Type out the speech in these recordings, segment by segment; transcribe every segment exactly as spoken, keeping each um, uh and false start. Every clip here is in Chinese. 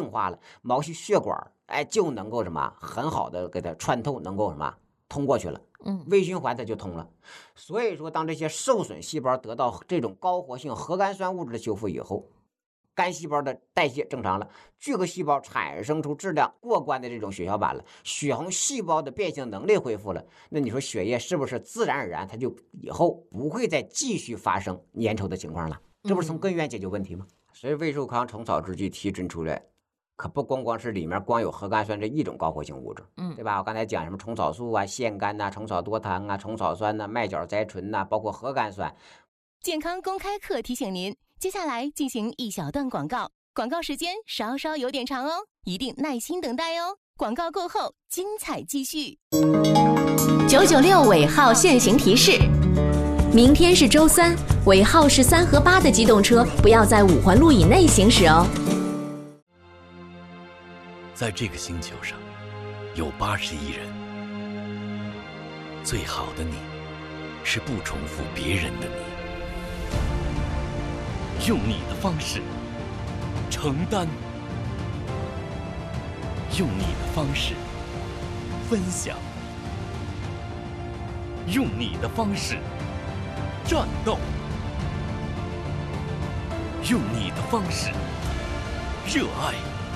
硬化了，毛细血管哎就能够什么很好的给它穿透，能够什么通过去了， 嗯， 微循环它就通了。所以说，当这些受损细胞得到这种高活性核苷酸物质的修复以后，肝细胞的代谢正常了，巨核细胞产生出质量过关的这种血小板了，血红细胞的变性能力恢复了，那你说血液是不是自然而然它就以后不会再继续发生粘稠的情况了？这不是从根源解决问题吗？所以魏寿康虫草制剂提纯出来，可不光光是里面光有核苷酸这一种高活性物质， 嗯， 对吧？我刚才讲什么虫草素啊、腺苷呐、虫草多糖啊、虫草酸呐、麦角甾醇呐，包括核苷酸。 健康公开课提醒您，接下来进行一小段广告，广告时间稍稍有点长哦，一定耐心等待哦。广告过后，精彩继续。 九九六尾号限行提示：明天是周三，尾号是三和八的机动车不要在五环路以内行驶哦。 在这个星球上，有八十亿人，最好的你，是不重复别人的你。用你的方式承担，用你的方式分享，用你的方式战斗，用你的方式热爱，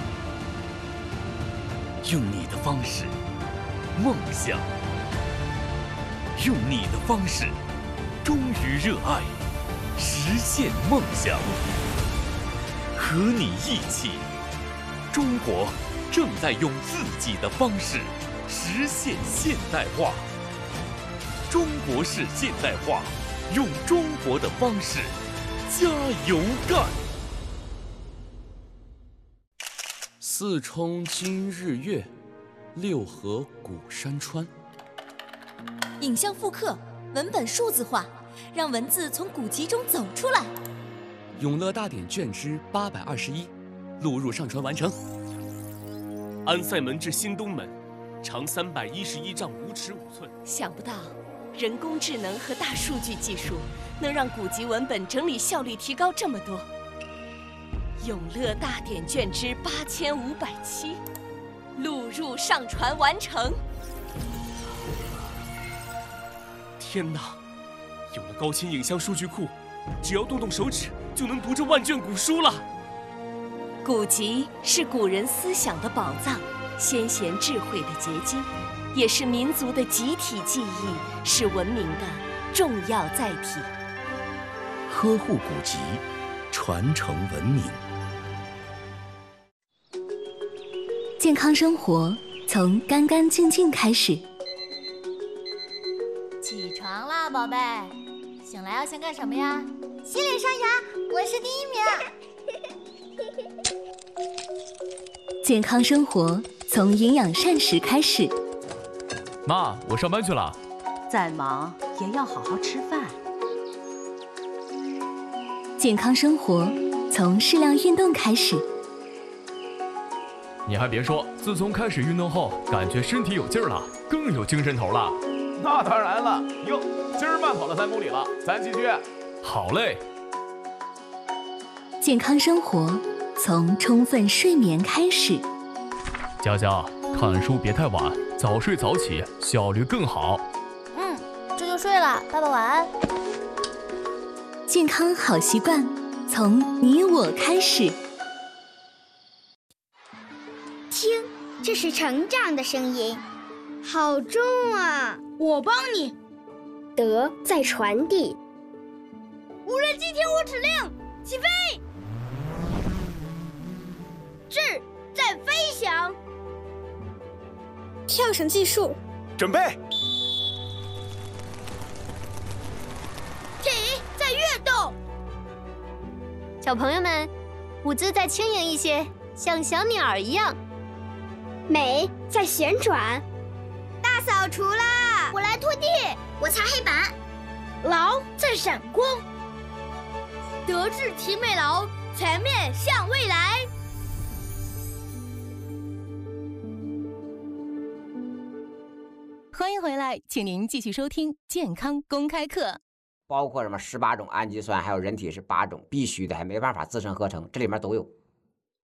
用你的方式梦想，用你的方式忠于热爱，实现梦想。和你一起，中国正在用自己的方式实现现代化。中国式现代化，用中国的方式加油干。四冲今日月，六合古山川。 影像复刻，文本数字化，让文字从古籍中走出来。 永乐大典卷之八百二十一，录入上传完成。安塞门至新东门，长三百一十一丈五尺五寸。 想不到，人工智能和大数据技术能让古籍文本整理效率提高这么多。永乐大典卷之八千五百七，录入上传完成。 天哪！有了高清影像数据库，只要动动手指就能读这万卷古书了。 古籍是古人思想的宝藏，先贤智慧的结晶，也是民族的集体记忆，是文明的重要载体。 呵护古籍，传承文明。 健康生活从干干净净开始。 起床啦，宝贝！醒来要先干什么呀？洗脸刷牙，我是第一名。 健康生活从营养膳食开始。 妈，我上班去了。 再忙也要好好吃饭。 健康生活从适量运动开始。 你还别说，自从开始运动后，感觉身体有劲儿了，更有精神头了。 那当然了，哟，今儿慢跑了三公里了，咱继续。 好嘞。 健康生活从充分睡眠开始。 佳佳，看书别太晚，早睡早起，效率更好。 嗯，这就睡了，爸爸晚安。 健康好习惯从你我开始。 听，这是成长的声音，好重啊！ 我帮你。 德在传递。 无人机听我指令，起飞！智在飞翔。 跳绳计数， 准备。 体在跃动。 小朋友们，舞姿再轻盈一些，像小鸟儿一样。 美在旋转。 大扫除啦！我来拖地， 我擦黑板。 劳在闪光。德智体美劳，全面向未来。 欢迎回来，请您继续收听健康公开课。 包括什么十八种氨基酸，还有人体是八种必须的，还没办法自身合成，这里面都有。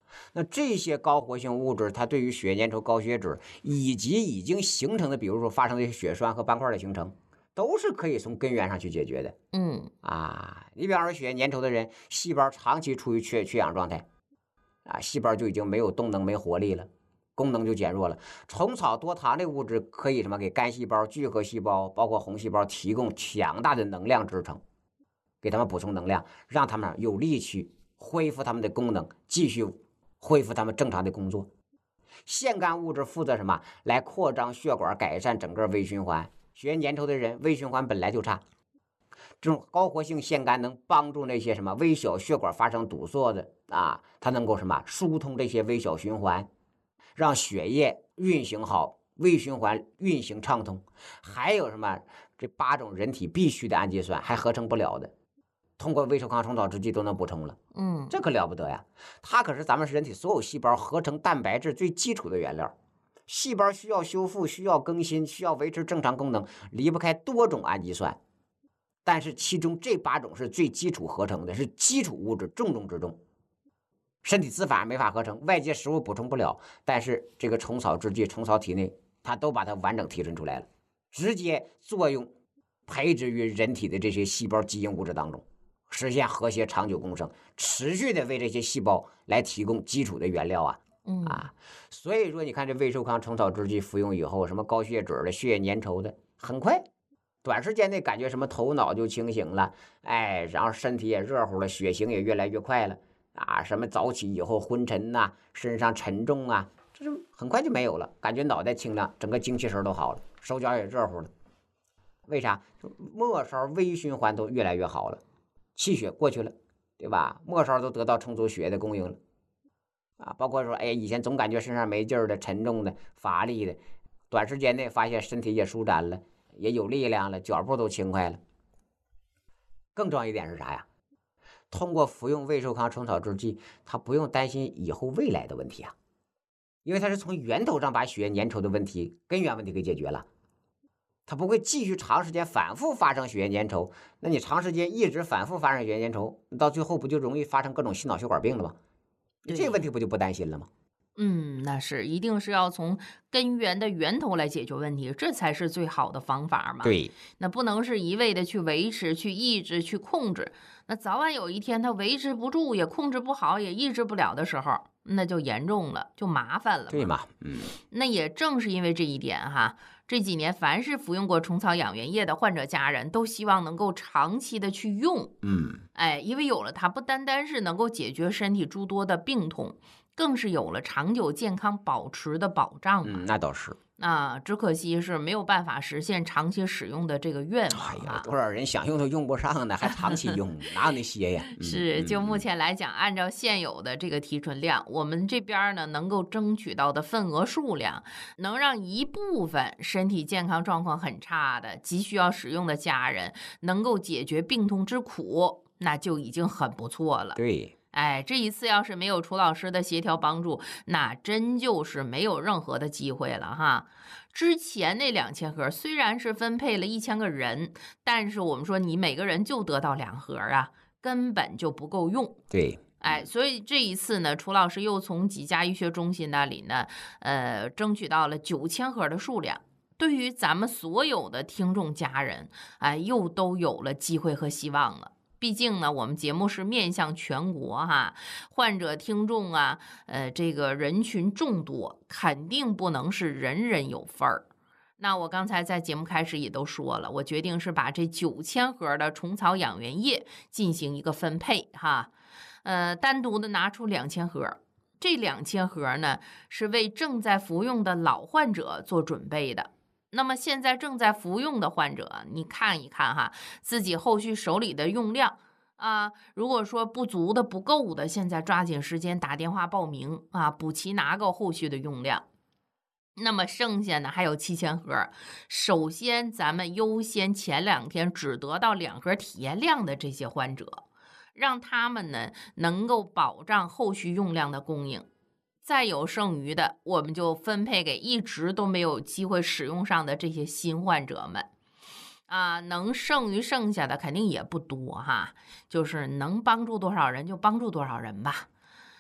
那这些高活性物质，它对于血液粘稠、高血脂以及已经形成的，比如说发生的血栓和斑块的形成，都是可以从根源上去解决的。 嗯啊，你比方说血液粘稠的人，细胞长期处于缺缺氧状态，啊，细胞就已经没有动能、没活力了，功能就减弱了。虫草多糖的物质可以什么给肝细胞、聚合细胞，包括红细胞提供强大的能量支撑，给他们补充能量，让他们有力气恢复他们的功能，继续恢复他们正常的工作。腺苷物质负责什么？来扩张血管，改善整个微循环。血液粘稠的人，微循环本来就差，这种高活性腺苷能帮助那些什么微小血管发生堵塞的啊，它能够什么疏通这些微小循环，让血液运行好，微循环运行畅通。还有什么？这八种人体必须的氨基酸还合成不了的，通过微寿康虫草制剂都能补充了。 嗯， 这可了不得呀！它可是咱们人体所有细胞合成蛋白质最基础的原料。细胞需要修复，需要更新，需要维持正常功能，离不开多种氨基酸。但是其中这八种是最基础合成的，是基础物质，重中之重。身体自反没法合成，外界食物补充不了，但是这个虫草制剂、虫草体内，它都把它完整提纯出来了，直接作用培植于人体的这些细胞基因物质当中，实现和谐长久共生，持续的为这些细胞来提供基础的原料啊。 嗯啊，所以说你看这胃寿康虫草制剂服用以后，什么高血脂的、血液粘稠的，很快短时间内感觉什么头脑就清醒了，哎，然后身体也热乎了，血型也越来越快了啊，什么早起以后昏沉呐、啊，身上沉重啊，这就很快就没有了，感觉脑袋清亮，整个精气神都好了，手脚也热乎了。为啥？末梢微循环都越来越好了，气血过去了，对吧？末梢都得到充足血液的供应了。啊，包括说，哎，以前总感觉身上没劲儿的、沉重的、乏力的，短时间内发现身体也舒展了，也有力量了，脚步都轻快了。更重要一点是啥呀？通过服用胃寿康虫草制剂，它不用担心以后未来的问题啊，因为它是从源头上把血液粘稠的问题、根源问题给解决了，它不会继续长时间反复发生血液粘稠。那你长时间一直反复发生血液粘稠，到最后不就容易发生各种心脑血管病了吗？这个问题不就不担心了吗？ 嗯，那是一定是要从根源的源头来解决问题，这才是最好的方法嘛。 对， 那不能是一味的去维持、去抑制、去控制，那早晚有一天它维持不住，也控制不好，也抑制不了的时候，那就严重了，就麻烦了嘛。 对嘛，嗯。 那也正是因为这一点哈，这几年凡是服用过虫草养元液的患者家人都希望能够长期的去用。 嗯， 哎，因为有了它，不单单是能够解决身体诸多的病痛，更是有了长久健康保持的保障嘛。 嗯，那倒是。 啊，只可惜是没有办法实现长期使用的这个愿望、啊。 哎呀，多少人想用都用不上呢，还长期用，哪有那些呀？ 是，就目前来讲，按照现有的这个提纯量，我们这边呢能够争取到的份额数量，能让一部分身体健康状况很差的、急需要使用的家人能够解决病痛之苦，那就已经很不错了。 对。 哎，这一次要是没有楚老师的协调帮助，那真就是没有任何的机会了哈。之前那两千盒虽然是分配了一千个人，但是我们说你每个人就得到两盒啊，根本就不够用。 对， 哎，所以这一次呢，楚老师又从几家医学中心那里呢，呃，争取到了九千盒的数量。对于咱们所有的听众家人，哎，又都有了机会和希望了。毕竟呢，我们节目是面向全国哈，患者听众啊，呃，这个人群众多，肯定不能是人人有份儿。那我刚才在节目开始也都说了，我决定是把这九千盒的虫草养元液进行一个分配哈，呃，单独的拿出两千盒，这两千盒呢是为正在服用的老患者做准备的。那么现在正在服用的患者，你看一看哈，自己后续手里的用量啊，如果说不足的、不够的，现在抓紧时间打电话报名啊，补齐拿够后续的用量。那么剩下呢还有七千盒，首先咱们优先前两天只得到两盒体验量的这些患者，让他们呢能够保障后续用量的供应。再有剩余的，我们就分配给一直都没有机会使用上的这些新患者们啊，能剩余剩下的肯定也不多哈，就是能帮助多少人就帮助多少人吧。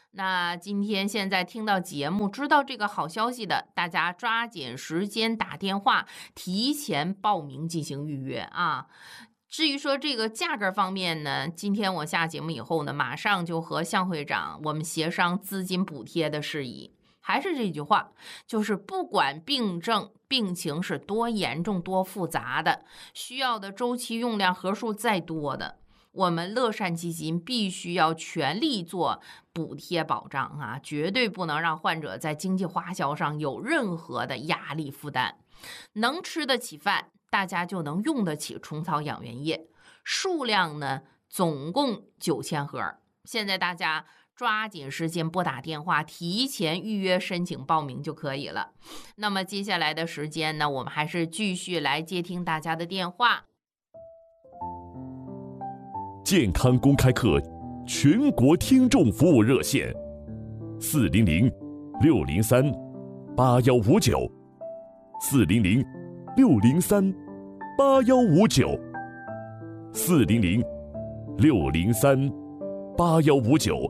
那今天现在听到节目，知道这个好消息的，大家抓紧时间打电话，提前报名进行预约啊。至于说这个价格方面呢，今天我下节目以后呢，马上就和向会长我们协商资金补贴的事宜。还是这句话，就是不管病症病情是多严重多复杂的，需要的周期用量盒数再多的，我们乐善基金必须要全力做补贴保障啊，绝对不能让患者在经济花销上有任何的压力负担。能吃得起饭，大家就能用得起虫草养元液，数量呢总共九千盒。现在大家抓紧时间拨打电话，提前预约申请报名就可以了。那么接下来的时间呢，我们还是继续来接听大家的电话。 健康公开课全国听众服务热线：四零零六零三八幺五九，四零零六零三八幺五九，四零零六零三八幺五九。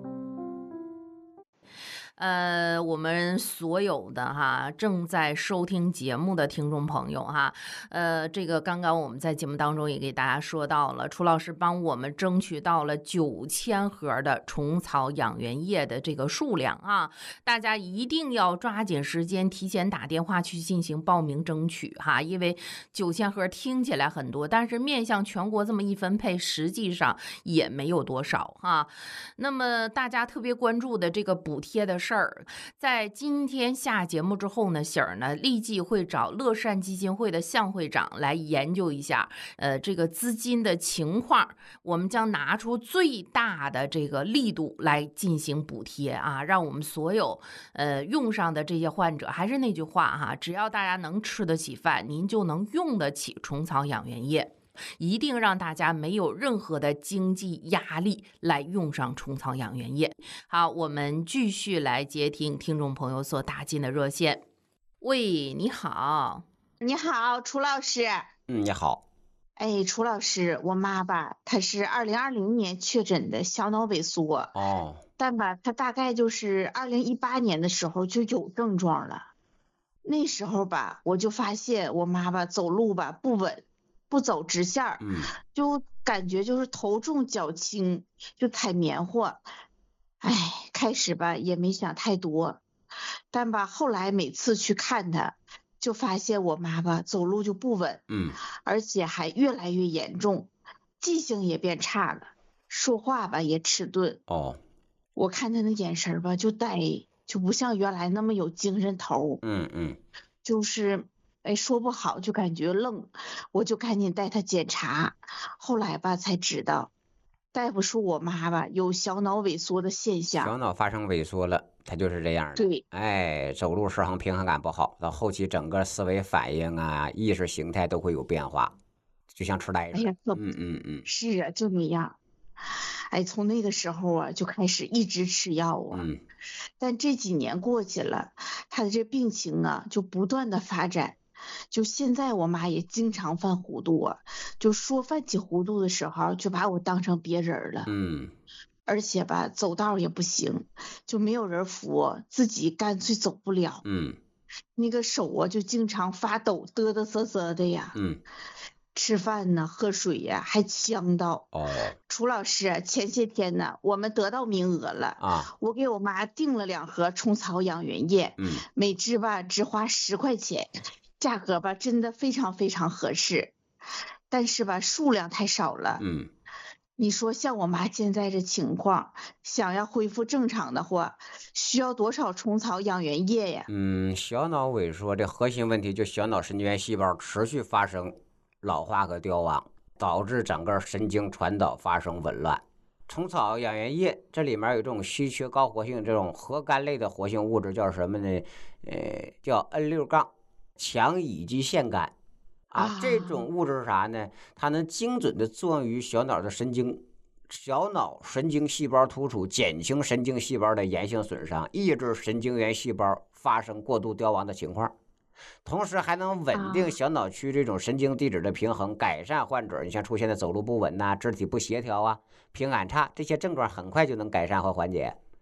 呃，我们所有的哈正在收听节目的听众朋友哈，呃，这个刚刚我们在节目当中也给大家说到了，楚老师帮我们争取到了九千盒的虫草养元液的这个数量啊，大家一定要抓紧时间，提前打电话去进行报名争取哈，因为九千盒听起来很多，但是面向全国这么一分配，实际上也没有多少哈。那么大家特别关注的这个补贴的事儿，在今天下节目之后呢，喜儿呢立即会找乐善基金会的向会长来研究一下，呃，这个资金的情况，我们将拿出最大的这个力度来进行补贴啊，让我们所有呃用上的这些患者，还是那句话哈，只要大家能吃得起饭，您就能用得起虫草养元液。一定让大家没有任何的经济压力来用上虫草养元液。好，我们继续来接听听众朋友所打进的热线。喂，你好。 你好，楚老师。 嗯，你好。 哎，楚老师，我妈吧，她是二零二零年确诊的小脑萎缩。 哦。 但吧，她大概就是二零一八年的时候就有症状了。那时候吧，我就发现我妈吧走路吧不稳。不走直线儿， 嗯， 就感觉就是头重脚轻，就踩棉花。哎，开始吧也没想太多，但吧后来每次去看她，就发现我妈吧走路就不稳， 嗯， 而且还越来越严重，记性也变差了，说话吧也迟钝。 哦， 我看她那眼神吧就呆，就不像原来那么有精神头。 嗯嗯， 就是。哎，说不好就感觉愣，我就赶紧带他检查，后来吧才知道，大夫说我妈吧有小脑萎缩的现象， 小脑发生萎缩了，他就是这样的。 对， 哎，走路时衡平衡感不好，到后期整个思维反应啊、意识形态都会有变化，就像痴呆似的。 哎呀， 嗯嗯嗯， 是啊，就那样。哎，从那个时候啊就开始一直吃药啊， 嗯， 但这几年过去了，他的这病情啊就不断的发展。就现在我妈也经常犯糊涂啊，就说犯起糊涂的时候就把我当成别人了。 嗯， 而且吧走道也不行，就没有人扶，自己干脆走不了。 嗯， 那个手啊就经常发抖，嘚嘚瑟瑟的呀。 嗯， 吃饭呢喝水呀还呛到。 哦， 楚老师，前些天呢我们得到名额了啊， 我给我妈订了两盒虫草养元液， 嗯， 每支吧只花十块钱。价格吧真的非常非常合适，但是吧数量太少了。 嗯， 你说像我妈现在这情况，想要恢复正常的话，需要多少虫草养元液呀？ 嗯，小脑萎缩这核心问题就小脑神经元细胞持续发生老化和凋亡，导致整个神经传导发生紊乱。虫草养元液这里面有这种稀缺高活性这种核苷类的活性物质叫什么呢？呃，叫 N 六 杠。强乙基腺苷啊，这种物质是啥呢？它能精准的作用于小脑的神经，小脑神经细胞突出，减轻神经细胞的炎性损伤，抑制神经元细胞发生过度凋亡的情况，同时还能稳定小脑区这种神经递质的平衡，改善患者你像出现的走路不稳呐、肢体不协调啊、平安差这些症状，很快就能改善和缓解。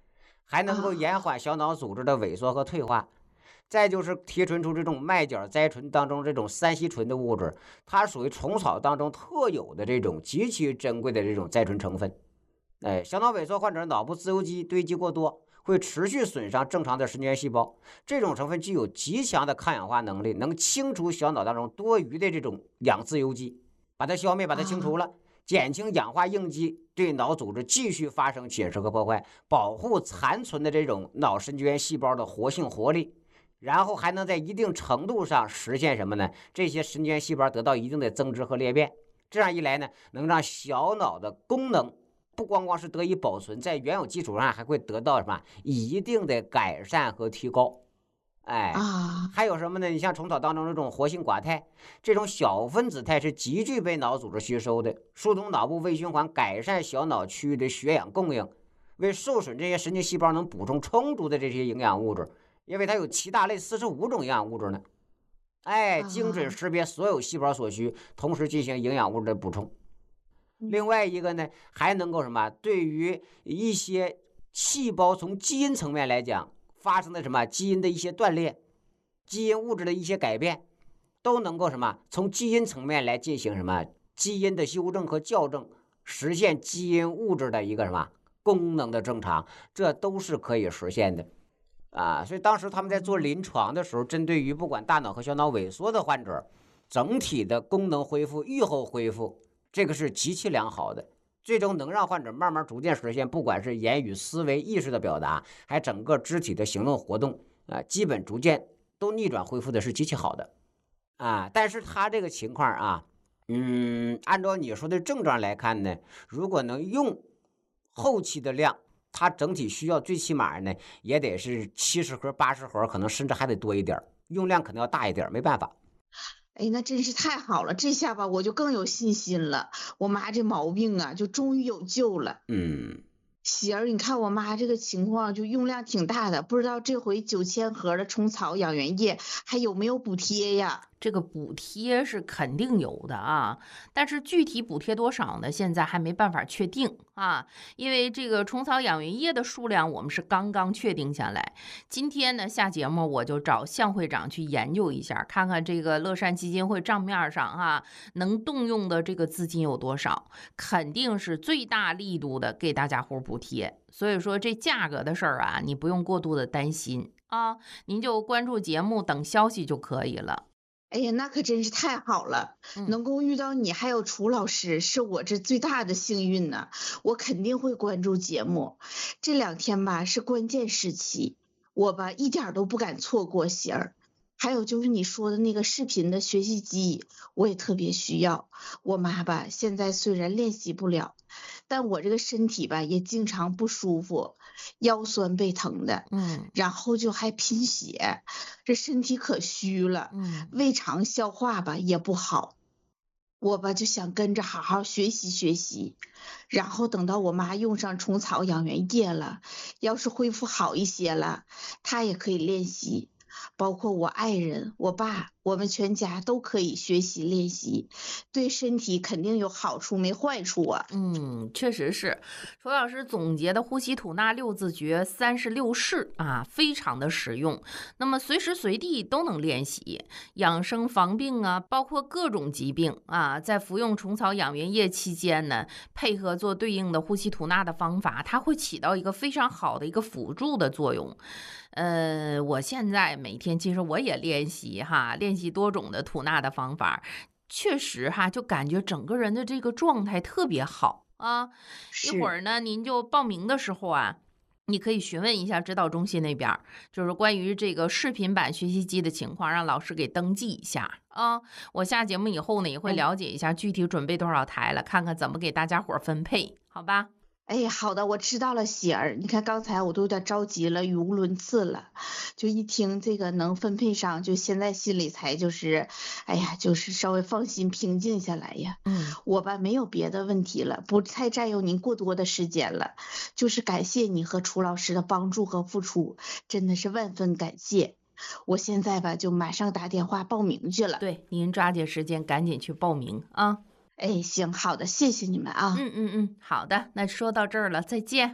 还能够延缓小脑组织的萎缩和退化。再就是提纯出这种麦角甾醇当中这种三烯醇的物质，它属于虫草当中特有的这种极其珍贵的这种甾醇成分。哎，小脑萎缩患者脑部自由基堆积过多，会持续损伤正常的神经元细胞。这种成分具有极强的抗氧化能力，能清除小脑当中多余的这种氧自由基，把它消灭，把它清除了，减轻氧化应激对脑组织继续发生侵蚀和破坏，保护残存的这种脑神经元细胞的活性活力。然后还能在一定程度上实现什么呢？这些神经元细胞得到一定的增殖和裂变，这样一来呢，能让小脑的功能不光光是得以保存，在原有基础上还会得到什么一定的改善和提高。哎，还有什么呢？你像虫草当中这种活性寡肽，这种小分子肽是极具被脑组织吸收的，疏通脑部微循环，改善小脑区域的血氧供应，为受损这些神经细胞能补充充足的这些营养物质。因为它有七大类四十五种营养物质呢，哎，精准识别所有细胞所需，同时进行营养物质的补充。另外一个呢，还能够什么？对于一些细胞从基因层面来讲发生的什么基因的一些断裂、基因物质的一些改变，都能够什么？从基因层面来进行什么基因的修正和校正，实现基因物质的一个什么功能的正常，这都是可以实现的。啊，所以当时他们在做临床的时候，针对于不管大脑和小脑萎缩的患者，整体的功能恢复、预后恢复，这个是极其良好的，最终能让患者慢慢逐渐实现，不管是言语、思维、意识的表达，还整个肢体的行动活动啊，基本逐渐都逆转恢复的是极其好的啊。但是他这个情况啊，嗯，按照你说的症状来看呢，如果能用后期的量，它整体需要最起码呢也得是七十盒八十盒，可能甚至还得多一点，用量可能要大一点，没办法。 哎，那真是太好了，这下吧我就更有信心了，我妈这毛病啊就终于有救了。 嗯， 喜儿，你看我妈这个情况就用量挺大的，不知道这回九千盒的虫草养元液还有没有补贴呀？ 这个补贴是肯定有的啊，但是具体补贴多少呢？现在还没办法确定啊，因为这个虫草养元液的数量我们是刚刚确定下来。今天呢，下节目我就找向会长去研究一下，看看这个乐善基金会账面上啊能动用的这个资金有多少，肯定是最大力度的给大家伙补贴。所以说这价格的事儿啊，你不用过度的担心啊，您就关注节目等消息就可以了。 哎呀，那可真是太好了， 嗯、 能够遇到你还有楚老师，是我这最大的幸运呢。我肯定会关注节目，这两天吧是关键时期，我吧一点都不敢错过喜儿。还有就是你说的那个视频的学习机，我也特别需要。我妈吧现在虽然练习不了，但我这个身体吧也经常不舒服，腰酸背疼的， 嗯， 然后就还贫血，这身体可虚了， 嗯， 胃肠消化吧也不好。我吧就想跟着好好学习学习，然后等到我妈用上虫草养元液了，要是恢复好一些了，她也可以练习。包括我爱人、我爸，我们全家都可以学习练习，对身体肯定有好处没坏处啊。 嗯，确实是。楚老师总结的呼吸吐纳六字诀三十六式啊，非常的实用。那么随时随地都能练习，养生防病啊，包括各种疾病啊，在服用虫草养元液期间呢，配合做对应的呼吸吐纳的方法，它会起到一个非常好的一个辅助的作用。呃，我现在每天其实我也练习哈，练习多种的吐纳的方法，确实哈，就感觉整个人的这个状态特别好啊。一会儿呢，您就报名的时候啊，你可以询问一下指导中心那边，就是关于这个视频版学习机的情况，让老师给登记一下啊。我下节目以后呢，也会了解一下具体准备多少台了，看看怎么给大家伙分配，好吧？ 哎，好的，我知道了，喜儿。你看刚才我都有点着急了，语无伦次了。就一听这个能分配上，就现在心里才就是，哎呀，就是稍微放心平静下来呀。 嗯， 我吧没有别的问题了，不太占用您过多的时间了，就是感谢你和楚老师的帮助和付出，真的是万分感谢。我现在吧就马上打电话报名去了。 对，您抓紧时间赶紧去报名啊。 哎，行，好的，谢谢你们啊。 嗯嗯嗯，好的，那说到这儿了，再见。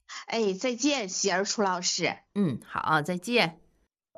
哎，再见，喜儿楚老师。 嗯，好，再见。